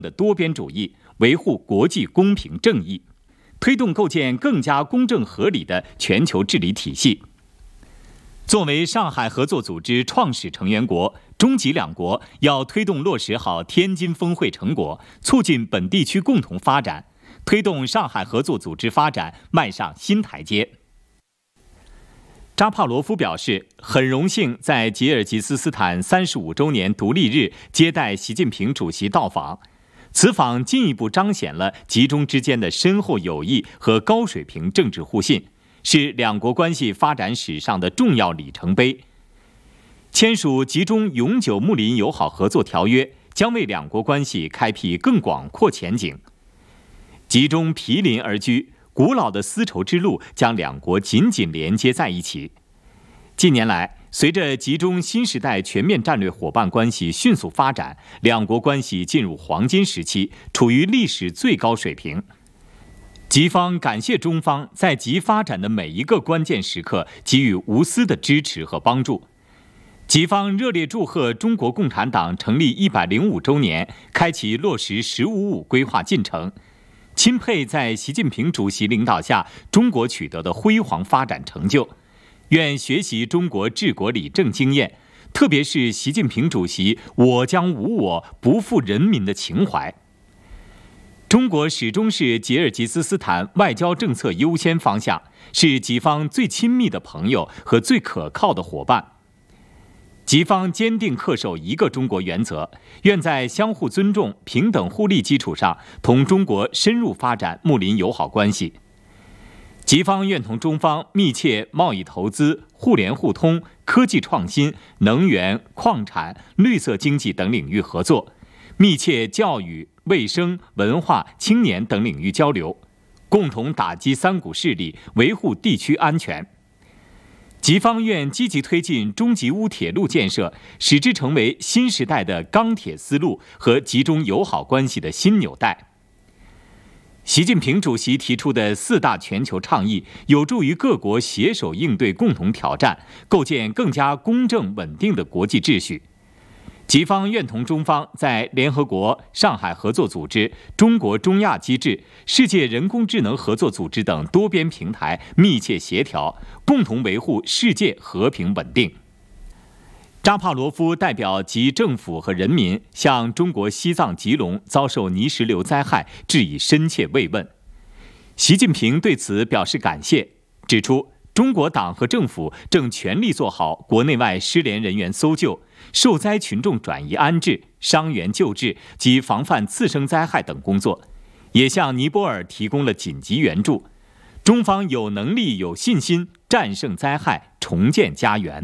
的多边主义，维护国际公平正义，推动构建更加公正合理的全球治理体系。作为上海合作组织创始成员国，中吉两国要推动落实好天津峰会成果，促进本地区共同发展，推动上海合作组织发展迈上新台阶。扎帕罗夫表示，很荣幸在吉尔吉斯斯坦35周年独立日接待习近平主席到访，此访进一步彰显了吉中之间的深厚友谊和高水平政治互信，是两国关系发展史上的重要里程碑。签署吉中永久睦邻友好合作条约，将为两国关系开辟更广阔前景。吉中毗邻而居，古老的丝绸之路将两国紧紧连接在一起。近年来，随着吉中新时代全面战略伙伴关系迅速发展，两国关系进入黄金时期，处于历史最高水平。吉方感谢中方在吉发展的每一个关键时刻给予无私的支持和帮助。吉方热烈祝贺中国共产党成立105周年，开启落实“十五五”规划进程，钦佩在习近平主席领导下中国取得的辉煌发展成就，愿学习中国治国理政经验，特别是习近平主席“我将无我，不负人民”的情怀。中国始终是吉尔吉斯斯坦外交政策优先方向，是吉方最亲密的朋友和最可靠的伙伴。吉方坚定恪守一个中国原则，愿在相互尊重、平等互利基础上，同中国深入发展睦邻友好关系。吉方愿同中方密切贸易投资、互联互通、科技创新、能源、矿产、绿色经济等领域合作，密切教育、卫生、文化、青年等领域交流，共同打击三股势力，维护地区安全。吉方愿积极推进中吉乌铁路建设，使之成为新时代的钢铁丝路和吉中友好关系的新纽带。习近平主席提出的4大全球倡议，有助于各国携手应对共同挑战，构建更加公正稳定的国际秩序。吉方愿同中方在联合国、上海合作组织、中国中亚机制、世界人工智能合作组织等多边平台密切协调，共同维护世界和平稳定。扎帕罗夫代表吉政府和人民向中国西藏吉隆遭受泥石流灾害致以深切慰问。习近平对此表示感谢，指出中国党和政府正全力做好国内外失联人员搜救、受灾群众转移安置、伤员救治及防范次生灾害等工作，也向尼泊尔提供了紧急援助。中方有能力、有信心战胜灾害，重建家园。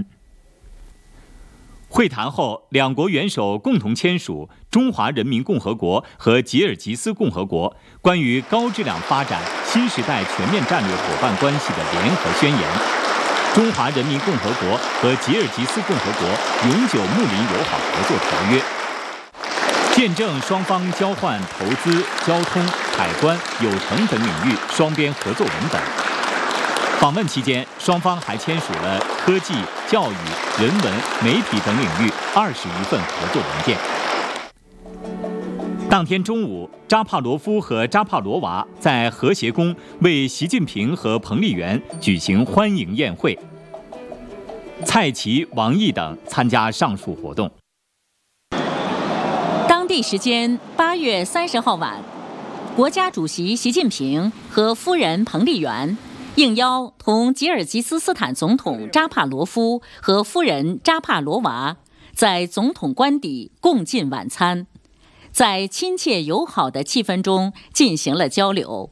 会谈后，两国元首共同签署中华人民共和国和吉尔吉斯共和国关于高质量发展新时代全面战略伙伴关系的联合宣言，中华人民共和国和吉尔吉斯共和国永久睦邻友好合作条约，见证双方交换投资、交通、海关、有成等领域双边合作文本。访问期间，双方还签署了科技、教育、人文、媒体等领域20余份合作文件。当天中午，扎帕罗夫和扎帕罗娃在和谐宫为习近平和彭丽媛举行欢迎宴会。蔡奇、王毅等参加上述活动。 当地时间8月30号晚，国家主席习近平和夫人彭丽媛应邀同吉尔吉斯斯坦总统扎帕罗夫和夫人扎帕罗娃在总统官邸共进晚餐，在亲切友好的气氛中进行了交流。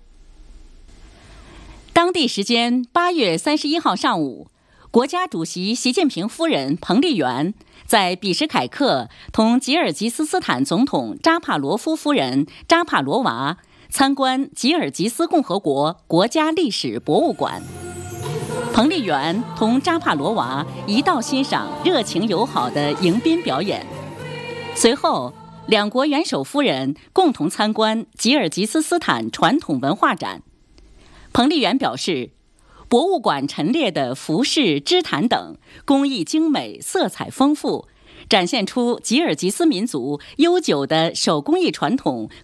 当地时间8月31号上午，国家主席习近平夫人彭丽媛在比什凯克同吉尔吉斯斯坦总统扎帕罗夫夫人扎帕罗娃参观吉尔吉斯共和国国家历史博物馆。彭丽媛同扎帕罗娃一道欣赏热情友好的迎宾表演。随后，两国元首夫人共同参观吉尔吉斯斯坦传统文化展。彭丽媛表示，博物馆陈列的服饰、织毯等工艺精美、色彩丰富， 展现出吉尔吉斯民族悠久的手工艺传统